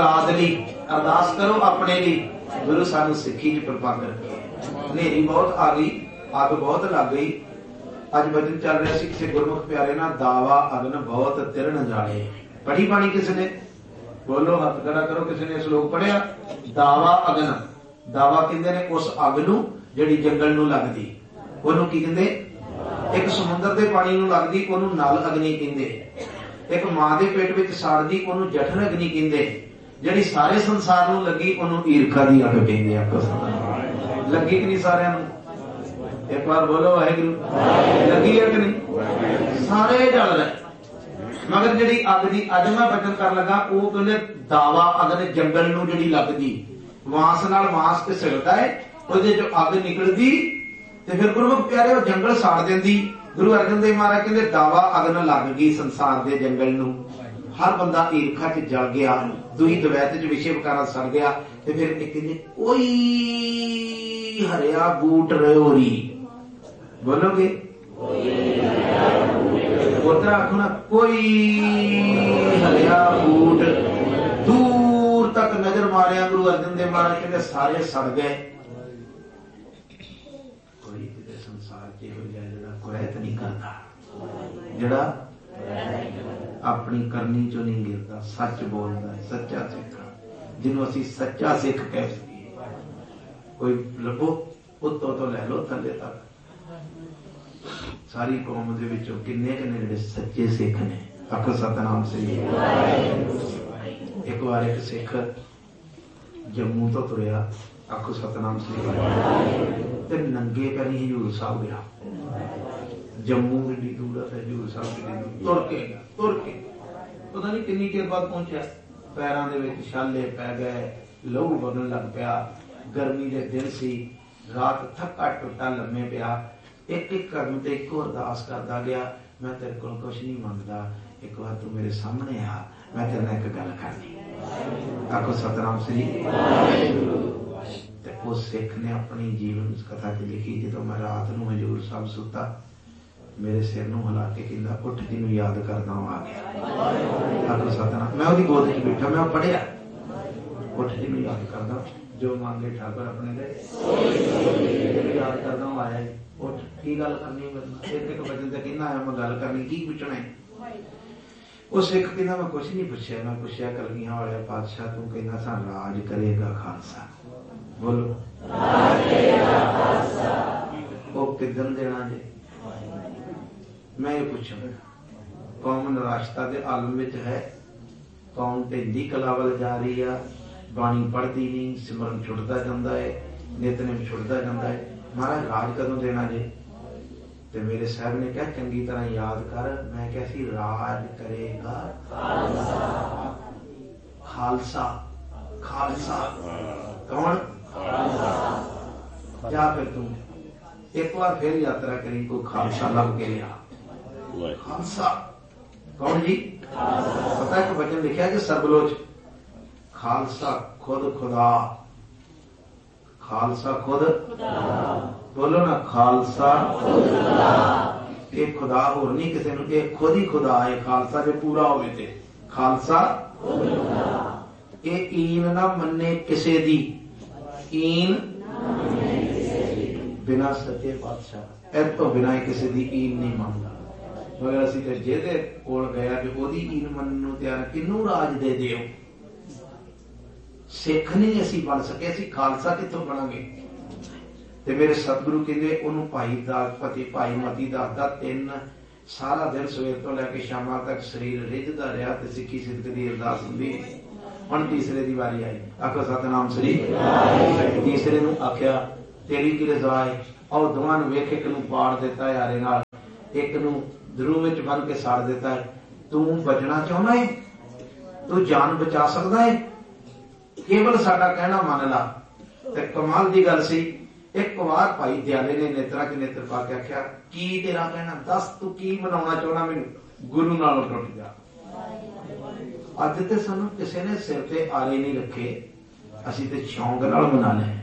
औलाद लई अरदास करो अपने लिए, गुरु सानू सिक्खी च प्रबंध रखे। हनेरी बहुत आ गई, अग बहुत लग गई। अज बचन चल रहा सी किसी गुरमुख प्यारे ना, दावा अगन बहुत तिरन जाए। पढ़ी बाणी किसी ने? बोलो हथ खड़ा करो, किसी ने श्लोक पढ़िया? दावा अगन, दावा कहते ने उस अग नूं जिहड़ी जंगल नूं लगदी, ओनूं की कहंदे? एक समुंदर दे पानी नूं लगदी ओनूं नल अग्नि कहंदे। एक मां दे पेट विच सड़दी ओनूं जठर अग्नि कहंदे। जिहड़ी सारे संसार नूं लगी ओनूं ईरखा दी अग कहंदे आ। लगी कि नहीं सारिआं नूं? एक बार बोलो वाहिगुरू। लगी है कि नहीं? सारे जल रहे, मगर जिहड़ी अग दी अज मैं बचन कर लगा वो कहंदे दावा अगन जंगल नूं जिहड़ी लगदी, वास नाल वास घिसड़दा है, ਉਹਦੇ जो अग निकलदी ते फिर गुरमुख प्यारे वो जंगल साड़ देंदी। गुरु अर्जन देव महाराज कहते दावा अग न लग गई संसार दे जंगल नूं, हर बंदा ईरखा च जल गया, दुई दवैत च विषय विकारा सड़ गया। ते फिर एक कहंदे कोई हरिया बूट रयोरी, बोलोगे? उधर आखो ना, कोई हरिया बूट। दूर तक नजर मारिया गुरु अर्जन देव महाराज कहते सारे सड़ गए। कुरैत नहीं करता, जिहड़ा अपनी करनी चो नहीं गिरता, सच बोलता है, सच्चा सिख, जिन्हों असीं सच्चा सिख कह सकीए। कोई लभो उत्तों तो लै लो थल्ले तक, सारी कौम दे विचों किन्ने किन्ने जिहड़े सच्चे सिख ने। आखो सतनाम सही। एक बार एक सिख जम्मू तो तुरिया, आखो सतनाम सही, ते नंगे पैरी हजूर साहब गया। जम्मू कितनी दूर है, हजूर साहब कितनी दूर, तुर के पता नहीं कितनी देर बाद पहुंचा। पैरों दे विच छाले पै गए, लहू बगन लग पिया, गर्मी के दिन सी, रात थका टुटा लम्मे पिया। एक एक कदम ते एक अरदास करता गया, मैं तेरे को कुछ नहीं मंगता, एक बार तू मेरे सामने आ, मैं तेरे नाल एक गल करनी। आखो सतनाम श्री। उस सिख ने अपनी जीवन कथा की लिखी, जो मैं रात नूं हजूर साहब सुता, मेरे सिर नूं हिला के कहंदा उठ जिन्नू याद करदा आ गया। आखो सतनाम। मैं उसदी गोद च बैठा, मैं पढ़िया उठ जिन्नू याद करदा, जो मांगे ठाकुर अपने दे, याद करदा आया। उठ की गल करनी, एक एक वचन ते कहना आया मैं गल करनी, की पुछना है? वो सिख कहंदा मैं कुछ नहीं पुछया, मैं पुछया कलगियां वाले पातशाह तू कहना सा राज करेगा खालसा, बोलो वो किदन देना जे? मैं ये पूछूंगा, कौम निराशता के आलम विच है, कौम ढिंडी कला वल जा रही है, बाणी पढ़ती नहीं, सिमरन छुटता जाता है, नितनेम छुटता जाता है, महाराज राज कदों देना जे? ते मेरे साहब ने कहा चंगी तरह याद कर। मैं क्या सी राज करेगा खालसा। खालसा कौन? जा फिर तुम एक बार फिर यात्रा करी, कोई खालसा लब के लिया। खालसा कौन जी? पता है कि वचन लिखा है कि सरबलोच खालसा खुद खुदा, खालसा खुद, बोलो ना खालसा एक खुदा होर नहीं किसी नूं, एक खुद ही खुदा है। खालसा जो पूरा होवे ते खालसा ये ईन ना मन्ने किसे दी, ईन बिना सच्चे पातशाह एर तो बिना किसी दी ईन नहीं मानता। मगर असीं ते जेदे कोल गया जो ओदी ईन मनन नूं तैयार, किनू राज दे दिओ? सिख नहीं असीं बन सके, असीं खालसा कित्थों बनांगे? ते मेरे सतगुरु कहंदे ओनू भाई दासपति भाई मती दसदा, 3 सारा दिन सवेर तो लैके शामां तक शरीर रिझदा रहा ते सिੱਖੀ सिद्ध दी अरदास हुंदी। हुण तीसरे दी वारी आई, आखो सतनाम श्री। तीसरे नूं आख्या तेरी की रज़ा है, आओ दोवां नूं वेख, एक नूं पाड़ दिता यारे नाल, एक नूं दरू विच बन के साड़ दिता है। तू बचना चाहुंदा है? तू जान बचा सकदा है? केवल साडा कहना मन ला। ते कमाल दी गल सी, एक बार भाई दयाले ने नेत्रा के नेत्र पा के आख्या की तेरा कहना, दस तू की मनाउणा चाहुंदा मैनूं? गुरु नालों टुट जा। अज ते सानूं किसी ने सिर ते आरे नहीं रखे, असीं ते शौक नाल मना ले।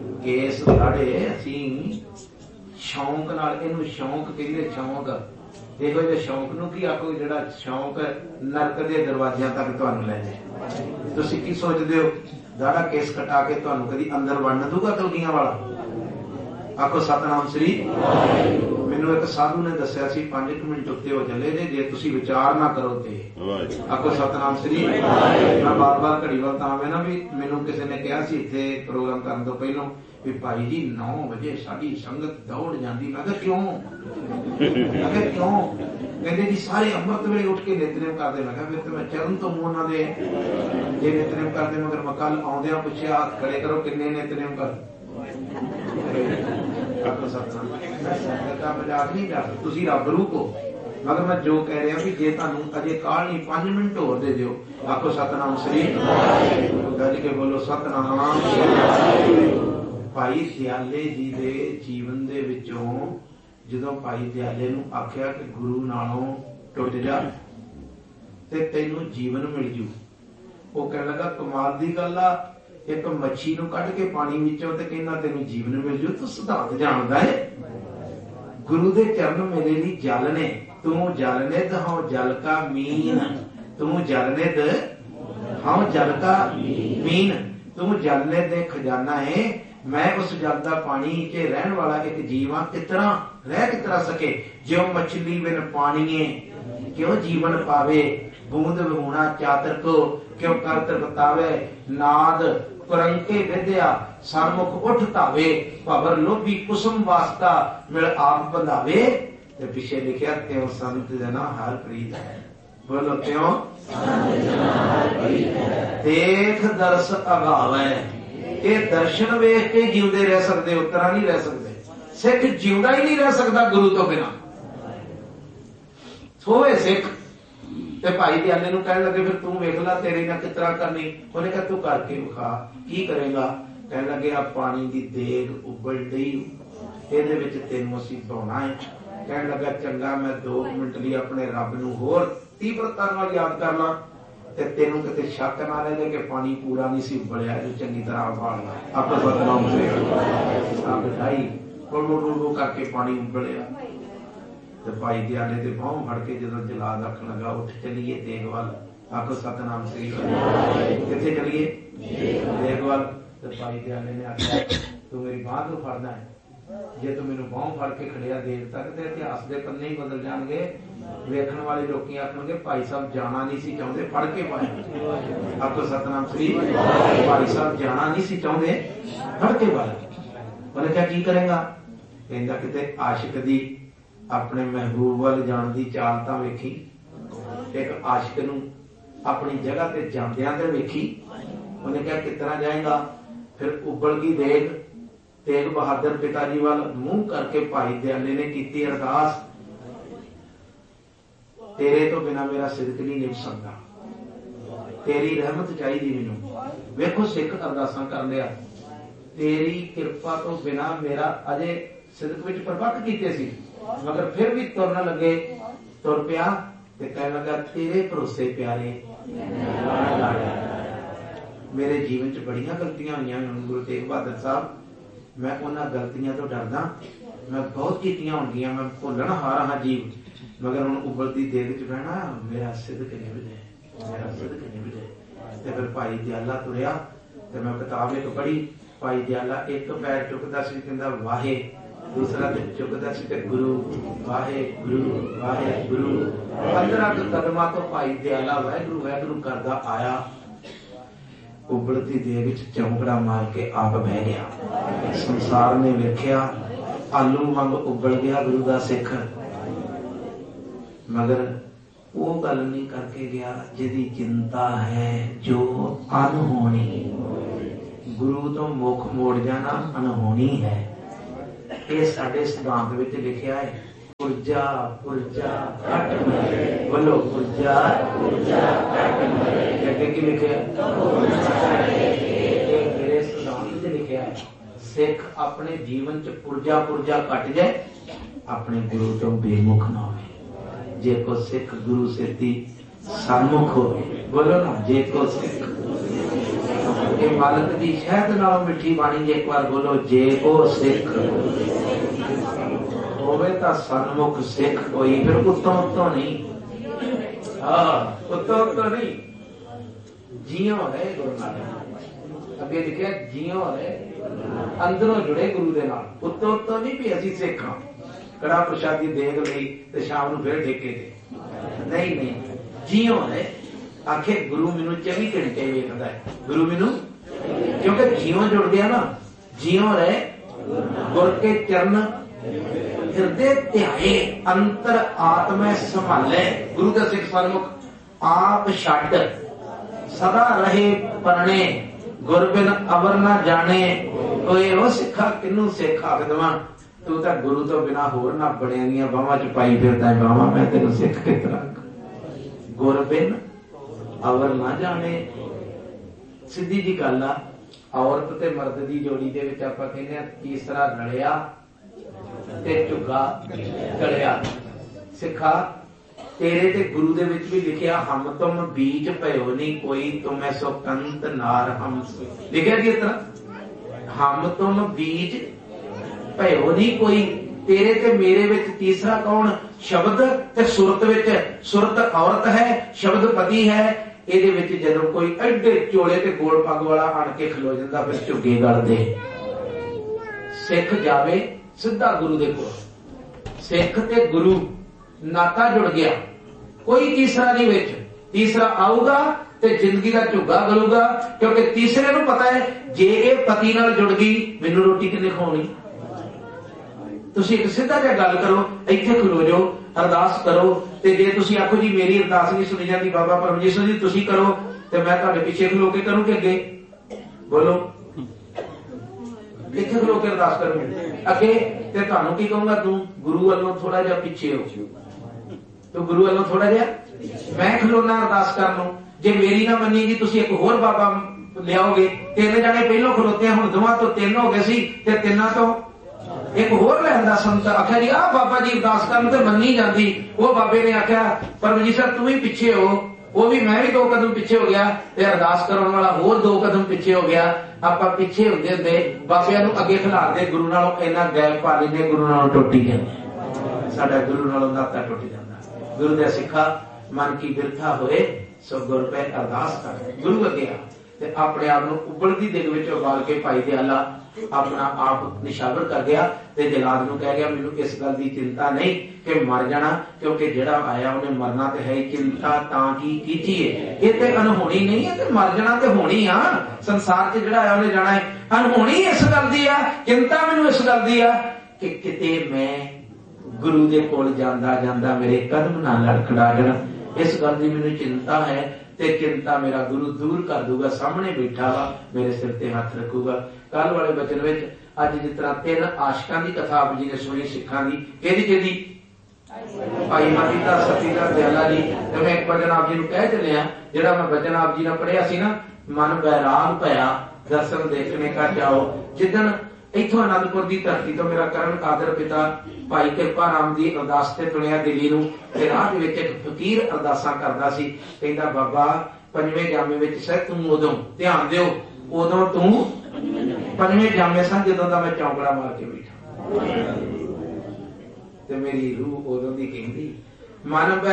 केस लाड़े असीं शौक नाल, इहनूं शौक कहंदे, शौक ਇਹੋ ਜਿਹੇ ਸ਼ੌਂਕ ਨੂੰ ਕੀ ਆਖੋ, ਜਿਹੜਾ ਸ਼ੌਂਕ ਨਰਕ ਦੇ ਦਰਵਾਜ਼ਿਆਂ ਤੱਕ ਤੁਹਾਨੂੰ ਲੈ ਜਾਏ। ਤੁਸੀਂ ਕੀ ਸੋਚਦੇ ਹੋ, ਦਾੜਾ ਕੇਸ ਕਟਾ ਕੇ ਤੁਹਾਨੂੰ ਕਦੀ ਅੰਦਰ ਵੜਨ ਦੂਗਾ ਕਲਗੀਆਂ ਵਾਲਾ? ਆਖੋ ਸਤਨਾਮ ਸ੍ਰੀ। ਮੈਨੂੰ ਇੱਕ ਸਾਧੂ ਨੇ ਦੱਸਿਆ ਸੀ 5 ਮਿੰਟ ਉੱਤੇ ਹੋ ਚੱਲੇ ਜੇ ਤੁਸੀਂ ਵਿਚਾਰ ਨਾ ਕਰੋ ਤੇ। ਆਖੋ ਸਤਨਾਮ ਸ੍ਰੀ। ਮੈਂ ਬਾਰ-ਬਾਰ ਘੜੀ ਵੱਲ ਤਾਂ ਆਵੇਂ ਨਾ ਵੀ ਮੈਨੂੰ ਕਿਸੇ ਨੇ ਕਿਹਾ ਸੀ ਇੱਥੇ ਪ੍ਰੋਗਰਾਮ ਕਰਨ ਤੋਂ ਪਹਿਲਾਂ ਵੀ ਭਾਈ ਜੀ 9 ਵਜੇ ਸਾਡੀ ਸੰਗਤ ਦੌੜ ਜਾਂਦੀ। ਮੈਂ ਕਿਹਾ ਕਿਉਂ? ਮੈਂ ਕਿਹਾ ਕਿਉਂ? ਕਹਿੰਦੇ ਜੀ ਸਾਰੇ ਅੰਮ੍ਰਿਤ ਵੇਲੇ ਉੱਠ ਕੇ ਨਿਤਨੇਮ ਕਰਦੇ। ਮੈਂ ਕਿਹਾ ਫਿਰ ਤੇ ਮੈਂ ਚਰਨ ਤੋਂ ਮੂੰਹ ਉਹਨਾਂ ਦੇ ਜੇ ਨਿਤਨੇਮ ਕਰਦੇ, ਮਗਰ ਮੈਂ ਕੱਲ ਆਉਂਦਿਆਂ ਪੁੱਛਿਆ ਹੱਥ ਖੜੇ ਕਰੋ ਕਿੰਨੇ ਨਿਤਨੇਮ ਕਰਦੇ? ਮਜ਼ਾਕ ਨਹੀਂ ਕਰ, ਤੁਸੀਂ ਰੱਬ ਰੂਪ ਹੋ। ਮਗਰ ਮੈਂ ਜੋ ਕਹਿ ਰਿਹਾ ਵੀ ਜੇ ਤੁਹਾਨੂੰ ਅਜੇ ਕਾਹਲ ਨਹੀਂ 5 ਮਿੰਟ ਹੋਰ ਦੇ ਦਿਓ। ਆਖੋ ਸਤਨਾਮ ਸ੍ਰੀ। ਗੱਜ ਕੇ ਬੋਲੋ ਸਤਨਾਮ। ਭਾਈ ਦਿਆਲੇ ਜੀ ਦੇ ਜੀਵਨ ਦੇ ਵਿੱਚੋਂ ਜਦੋਂ ਭਾਈ ਦਿਆਲੇ ਨੂੰ ਆਖਿਆ ਕਿ ਗੁਰੂ ਨਾਲੋਂ ਟੁੱਟ ਜਾ ਤੇ ਤੈਨੂੰ ਜੀਵਨ ਮਿਲ ਜੂ, ਉਹ ਕਹਿਣ ਲੱਗਾ ਕਮਾਲ ਦੀ ਗੱਲ ਆ, ਇੱਕ ਮੱਛੀ ਨੂੰ ਕੱਢ ਕੇ ਪਾਣੀ ਵਿੱਚੋਂ ਤੇ ਕਹਿੰਦਾ ਤੈਨੂੰ ਜੀਵਨ ਮਿਲ ਜੂ। ਤੂੰ ਸਿਧਾਂਤ ਜਾਣਦਾ ਹੈ। ਗੁਰੂ ਦੇ ਚਰਨ ਮੇਰੇ ਲਈ ਜਲ ਨੇ। ਤੂੰ ਜਲ ਨਿਧ ਹਉ ਜਲ ਕਾ ਮੀਨ। ਤੂੰ ਜਲ ਨਿਧ ਹਉ ਜਲ ਕਾ ਮੀਨ। ਤੂੰ ਜਲ ਨਿਧ ਦੇ ਖਜ਼ਾਨਾ ਹੈ। ਮੈਂ ਉਸ ਜਲ ਦਾ ਪਾਣੀ ਚ ਰਹਿਣ ਵਾਲਾ ਇੱਕ ਜੀਵ ਹਾਂ। ਕਿਤਨਾ ਰਹਿ ਕਿਤਰਾ ਸਕੇ ਜਿਉ ਮਛਲੀ ਬਿਨ ਪਾਣੀਏ ਕਿਉਂ ਜੀਵਨ ਪਾਵੇ। ਬੂੰਦ ਵਿਹੂਣਾ ਚਾਤਰ ਕੋ ਕਿਉਂ ਕਰਤ ਬਤਾਵੇ। ਨਾਦ ਕੁਰੰਕੇ ਵਿਦਿਆ ਸਰਮੁਖ ਉੱਠ ਧਾਵੇ। ਭਵਰ ਲੋਭੀ ਕੁਸਮ ਵਾਸਤਾ ਮਿਲ ਆਪ ਬੰਧਾਵੇ। ਤੇ ਪਿੱਛੇ ਲਿਖਿਆ ਤਿਉ ਸੰਤ ਜਨਾ ਹਰ ਪ੍ਰੀਤ ਹੈ। ਬੋਲੋ ਤਿਉ ਦੇਖ ਦਰਸ ਅਗਾਵੇ। ਇਹ ਦਰਸ਼ਨ ਵੇਖ ਕੇ ਜਿਉਂਦੇ ਰਹਿ ਸਕਦੇ, ਉਤਰਾ ਨਹੀਂ ਰਹਿ ਸਕਦੇ। ਸਿੱਖ ਜਿਉਂਦਾ ਹੀ ਨਹੀਂ ਰਹਿ ਸਕਦਾ ਗੁਰੂ ਤੋਂ ਬਿਨਾਂ। ਸੋਵੇ ਸਿੱਖ। ਤੇ ਭਾਈ ਦਿਆਲੇ ਨੂੰ ਕਹਿਣ ਲੱਗੇ ਫਿਰ ਤੂੰ ਵੇਖ ਲੈ ਤੇਰੇ ਨਾਲ ਕਿਸ ਤਰ੍ਹਾਂ ਕਰਨੀ। ਉਹਨੇ ਕਿਹਾ ਤੂੰ ਕਰਕੇ ਵਿਖਾ। ਕੀ ਕਰੇਗਾ? ਕਹਿਣ ਲੱਗੇ ਆ ਪਾਣੀ ਦੀ ਦੇਗ ਉਬਲ ਡਈ, ਇਹਦੇ ਵਿੱਚ ਤੈਨੂੰ ਅਸੀਂ ਧੋਣਾ ਹੈ। ਕਹਿਣ ਲੱਗਾ ਚੰਗਾ ਮੈਂ 2 ਮਿੰਟ ਲਈ ਆਪਣੇ ਰੱਬ ਨੂੰ ਹੋਰ ਤੀਬਰਤਾ ਨਾਲ ਯਾਦ ਕਰ ਲਾਂ ਤੇ ਤੈਨੂੰ ਕਿਤੇ ਸ਼ੱਕ ਨਾ ਰਹੇ ਕਿ ਪਾਣੀ ਪੂਰਾ ਨਹੀਂ ਸੀ ਉਬਲਿਆ, ਜੋ ਚੰਗੀ ਤਰ੍ਹਾਂ ਉਬਾਲਣਾ। ਆਪਾਂ ਬਦਨਾਮ ਬਿਠਾਈ ਕੋਲੋ ਕਰਕੇ ਪਾਣੀ ਉਬਲਿਆ ਤੇ ਭਾਈ ਦਿਆਲੇ ਦੇ ਬਾਹੋਂ ਫੜ ਕੇ ਜਦੋਂ ਜਲਾਦ ਆਖਣ ਲੱਗਾ ਉੱਠ ਚਲੀਏ ਦੇਗ ਵੱਲ। ਆਖੋ ਸਤਨਾਮ ਸ੍ਰੀ। ਕਿੱਥੇ ਚਲੀਏ? ਦੇਗ ਵੱਲ। ਤੇ ਭਾਈ ਦਿਆਲੇ ਨੇ ਆਖਿਆ ਤੂੰ ਮੇਰੀ ਬਾਂਹ ਨੂੰ ਫੜਨਾ ਹੈ। ਜੇ ਤੂੰ ਮੈਨੂੰ ਬਾਹੋਂ ਫੜ ਕੇ ਖੜਿਆ ਦੇਰ ਤੱਕ ਤੇ ਇਤਿਹਾਸ ਦੇ ਪੰਨੇ ਹੀ ਬਦਲ ਜਾਣਗੇ। ਵੇਖਣ ਵਾਲੇ ਲੋਕੀ ਆਖਣਗੇ ਭਾਈ ਸਾਹਿਬ ਜਾਣਾ ਨਹੀਂ ਸੀ ਚਾਹੁੰਦੇ, ਫੜ ਕੇ ਪਾਇਆ। ਆਖੋ ਸਤਨਾਮ ਸ੍ਰੀ। ਭਾਈ ਸਾਹਿਬ ਜਾਣਾ ਨਹੀਂ ਸੀ ਚਾਹੁੰਦੇ, ਫੜ ਕੇ ਪਾਇਆ। ਉਹਨੇ ਕਿਹਾ ਕੀ ਕਰੇਗਾ? ਕਹਿੰਦਾ ਕਿਤੇ ਆਸ਼ਿਕ ਦੀ ਆਪਣੇ ਮਹਿਬੂਬ ਵੱਲ ਜਾਣ ਦੀ ਚਾਲ ਤਾਂ ਵੇਖੀ। ਇੱਕ ਆਸ਼ਿਕ ਨੂੰ ਆਪਣੀ ਜਗ੍ਹਾ ਤੇ ਜਾਂਦਿਆਂ ਤੇ ਵੇਖੀ। ਉਹਨੇ ਕਿਹਾ ਕਿਸ ਤਰ੍ਹਾਂ ਜਾਏਗਾ? ਫਿਰ ਉਬਲ ਗਈ ਦੇਗ। ਤੇਗ ਬਹਾਦਰ ਪਿਤਾ ਜੀ ਵੱਲ ਮੂੰਹ ਕਰਕੇ ਭਾਈ ਦਿਆਲੇ ਨੇ ਕੀਤੀ ਅਰਦਾਸ, ਤੇਰੇ ਤੋਂ ਬਿਨਾਂ ਮੇਰਾ ਸਿਦਕ ਨਹੀਂ ਨਿਭ ਸਕਦਾ, ਤੇਰੀ ਰਹਿਮਤ ਚਾਹੀਦੀ ਮੈਨੂੰ। ਵੇਖੋ ਸਿੱਖ ਅਰਦਾਸਾਂ ਕਰ ਲਿਆ, ਤੇਰੀ ਕਿਰਪਾ ਤੋਂ ਬਿਨਾਂ ਮੇਰਾ ਅਜੇ ਸਿਦਕ ਵਿੱਚ ਪਰਪੱਕ ਕੀਤੇ ਸੀ, ਮਗਰ ਫਿਰ ਵੀ ਤੁਰਨ ਲੱਗੇ। ਤੁਰ ਪਿਆ ਤੇ ਕਹਿਣ ਲੱਗਾ ਤੇਰੇ ਭਰੋਸੇ ਪਿਆਰੇ ਮੇਰੇ ਜੀਵਨ ਚ ਬੜੀਆਂ ਗਲਤੀਆਂ ਹੋਈਆਂ। ਗੁਰੂ ਤੇਗ ਬਹਾਦਰ ਸਾਹਿਬ, ਮੈਂ ਉਹਨਾਂ ਗਲਤੀਆਂ ਤੋਂ ਡਰਦਾ। ਮੈਂ ਬਹੁਤ ਕੀਤੀਆਂ ਹੋਣਗੀਆਂ, ਮੈਂ ਭੁੱਲਣ ਹਾਰ ਹਾਂ ਜੀਵ, ਮਗਰ ਹੁਣ ਉਬਲਦੀ ਦੇਗ ਚ ਬਹਿਣਾ ਮੇਰਾ ਸਿਦਕ ਨਿਭ ਜਾਏ, ਮੇਰਾ ਸਿਦਕ ਨਿਭ ਜਾਏ। ਤੇ ਫਿਰ ਭਾਈ ਦਿਆਲਾ ਤੁਰਿਆ ਤੇ ਮੈਂ ਕਿਤਾਬ ਇੱਕ ਪੜ੍ਹੀ। ਭਾਈ ਦਿਆਲਾ ਇੱਕ ਪੈਰ ਚੁੱਕਦਾ ਸੀ, ਕਹਿੰਦਾ ਵਾਹੇ, ਦੂਸਰਾ ਤੇ ਚੁੱਕਦਾ ਸੀ ਤੇ ਗੁਰੂ ਵਾਹਿਗੁਰੂ ਵਾਹਿਗੁਰੂ। 15 ਕਦਮਾਂ ਤੋਂ ਭਾਈ ਦਿਆਲਾ ਵਾਹਿਗੁਰੂ ਵਾਹਿਗੁਰੂ ਕਰਦਾ ਆਇਆ। ਉਬਲਦੀ ਦੇਗ ਵਿੱਚ ਚੌਂਕੜਾ ਮਾਰ ਕੇ ਆਪ ਬਹਿ ਗਿਆ। ਸੰਸਾਰ ਨੇ ਵੇਖਿਆ ਆਲੂ ਵਾਂਗ ਉਬਲ ਗਿਆ ਗੁਰੂ ਦਾ ਸਿੱਖ, ਮਗਰ ਉਹ ਗੱਲ ਨਹੀਂ ਕਰਕੇ ਗਿਆ ਜਿਹਦੀ ਚਿੰਤਾ ਹੈ ਜੋ ਅਨਹੋਣੀ। ਗੁਰੂ ਤੋਂ ਮੁਖ ਮੋੜ ਜਾਣਾ ਅਨਹੋਣੀ ਹੈ। ਇਹ ਸਾਡੇ ਸਿਧਾਂਤ ਵਿੱਚ ਲਿਖਿਆ ਹੈ। ਪੁਰਜਾ ਪੁਰਜਾ ਕੱਟ ਮਰੇ, ਬੋਲੋ ਪੁਰਜਾ ਪੁਰਜਾ ਕੱਟ ਮਰੇ। ਅੱਗੇ ਕੀ ਲਿਖਿਆ? ਇਹ ਮੇਰੇ ਸਿਧਾਂਤ ਵਿੱਚ ਲਿਖਿਆ ਹੈ। ਸਿੱਖ ਆਪਣੇ ਜੀਵਨ ਚ ਪੁਰਜਾ ਪੁਰਜਾ ਕੱਟ ਜਾਏ, ਆਪਣੇ ਗੁਰੂ ਤੋਂ ਬੇਮੁਖ ਨਾ ਹੋਵੇ। ਜੇ ਕੋ ਸਿੱਖ ਗੁਰੂ ਸੇਤੀ ਸਨਮੁਖ ਹੋਵੇ, ਬੋਲੋ ਨਾ ਜੇ ਕੋ ਸਿੱਖ। ਇਹ ਮਾਲਕ ਦੀ ਸ਼ਹਿਦ ਨਾਲੋਂ ਮਿੱਠੀ ਬਾਣੀ, ਜੇ ਇੱਕ ਵਾਰ ਬੋਲੋ ਜੇ ਕੋ ਸਿੱਖ ਹੋਵੇ ਤਾਂ ਸਨमुख सिख कोई, फिर उत्तों उत्तों नहीं, उत्तों उत्तों नहीं, जियो है गुरु नानक। अगे लिखिया जियो है, अंदरों जुड़े गुरु दे नाल, उत्तों उत्तों नहीं भी असीं सिख हां, कड़ा प्रशादी देख लई ते शाम नूं फिर ठेके ते, नहीं नहीं, जियो है। आखे गुरु मैनू 24 घंटे वेखदा है, गुरु मैनू, क्योंकि जियो जुड़ गया ना, जियो रहे गुर के चरण हृदय ध्याए, अंतर आत्मा संभाले, गुरु का सिख सन्मुख आप छड्ड सदा रहे परणे, गुर बिन अवर ना जाने कोई। ओ सिखा किनू सिख आख देवां, तू तो गुरु तो बिना होर ना बड़ियां दियां बाहां च पाई फिरदा है बाहां, मैं तेनू सिख किस तरह। गुर बिन अवर ना जाने, सीधी जी गल आ। औरत ते मर्द दी जोड़ी दे विच आपां कहने आ तीसरा रलिया ते झुग्गा गलिया। सिखा तेरे ते गुरु दे विच भी लिखिया हम तुम बीच भयो नहीं कोई, तुम्हें सो कंत नार हम, लिखिया कि इस तरह हम तुम बीच भयो नहीं कोई, तेरे ते मेरे विच तीसरा कौन, शब्द ते सुरत विच, सुरत औरत है, शब्द पति है। ਇਹਦੇ ਵਿੱਚ ਜਦੋਂ ਕੋਈ ਐਡੇ ਚੋਲੇ ਤੇ ਗੋਲ ਪੱਗ ਵਾਲਾ ਆਣ ਕੇ ਖਲੋ ਜਾਂਦਾ ਫਿਰ ਝੁੱਗੇ ਗਲਦੇ। ਸਿੱਖ ਜਾਵੇ ਸਿੱਧਾ ਗੁਰੂ ਦੇ ਕੋਲ, ਸਿੱਖ ਤੇ ਗੁਰੂ ਨਾਤਾ ਜੁੜ ਗਿਆ, ਕੋਈ ਤੀਸਰਾ ਨਹੀਂ ਵਿੱਚ। ਤੀਸਰਾ ਆਊਗਾ ਤੇ ਜ਼ਿੰਦਗੀ ਦਾ ਝੁੱਗਾ ਗਲੂਗਾ, ਕਿਉਂਕਿ ਤੀਸਰੇ ਨੂੰ ਪਤਾ ਹੈ ਜੇ ਇਹ ਪਤੀ ਨਾਲ ਜੁੜ ਗਈ ਮੈਨੂੰ ਰੋਟੀ ਕਿੰਨੇ ਖਵਾਉਣੀ। ਤੁਸੀਂ ਇੱਕ ਸਿੱਧਾ ਜਿਹਾ ਗੱਲ ਕਰੋ, ਇੱਥੇ ਖਲੋ ਜਾਓ, अरदास करो, ते जे तुसीं आखो जी मेरी अरदास नहीं सुनी जाती बाबा परमजीत जी तुसीं करो, ते मैं तुहाडे पिछे खलो के करूं कि अगे बोलो, कित्थे खलो के अरदास करूं अगे, ते तुहानूं की कहूंगा तू गुरु वालों थोड़ा जिहा पिछे हो, तू गुरु वालों थोड़ा जिहा मैं खलोना अरदास करन। जे मेरी ना मनी जी तुसीं एक होर बाबा लियाओगे, 3 जने पहलों खलोते हुण दोवां तो 3 हो गए सी, ते 3 तो एक होर लैंदा संत आख्या जी आ बाबा जी अरदास करन ते मन्नी जाती। वो बाबे ने आख्या परमजीत सर तू ही पिछे हो, वो भी मैं भी 2 कदम पिछे हो गया, ते अरदास करन वाला होर 2 कदम पिछे हो गया। आपां पिछे हुंदे हुंदे बाबियां नूं अगे खिलारदे, गुरु नालों इन्ना गैप पा लैंदे, गुरु नालों टुट ही जांदे, साडा गुरु नालों नाता टुट जांदा। गुरु दे सिखा मन की बिरथा होए सो गुर पे अरदास कर, गुरु अगे आ ते अपने आप नूं उबलदी दिग विच उबाल के भाई दयाला अपना आप निशावर कर गया ते जलाद नूं कह गया मैनूं इस गल दी चिंता नहीं कि मर जाना, क्योंकि जिहड़ा आया उन्हें मरना ते है, चिंता तां की कीजिए, ये ते अनहोनी नहीं है, ते मर जाना ते होनी आ, संसार च जिहड़ा आया उन्हें जाना है। अनहोनी इस गल दी आ, चिंता मैनूं इस गल दी आ कि किते मैं गुरु दे कोल जांदा जांदा मेरे कदम ना लड़खड़ा जाण, इस गल दी मैनूं चिंता है, ते चिंता मेरा गुरु दूर कर दूगा, सामने बैठा वा मेरे सिर ते हाथ रखूगा। कल वाले बचन विच अज जिस तरह 3 आशिकां दी कथा आप जी ने सुनी सिखां दी, केदी केदी भाई मती दा सती दा दयाला जी, ते मैं एक वचन आप जी नूं कह चलिया, जिहड़ा मैं वचन आप जी ने पढ़िया सी ना, मन बैराग भया दर्शन देखने का जाओ। जिदन इथों आनंदपुर की धरती तो मेरा करण कादर पिता भाई कृपा राम की अरदास ते तुणिया दिल्ली नूं, ते राह दे विच एक फकीर अरदासां करदा सी, कहंदा बाबा 5वें जामे विच सह तूं उदों ध्यान दिओ, उदों तूं 5वें जामे सा जदों दा मैं चौंकड़ा मार के बैठा, ते मेरी रूह उदों दी कहंदी मन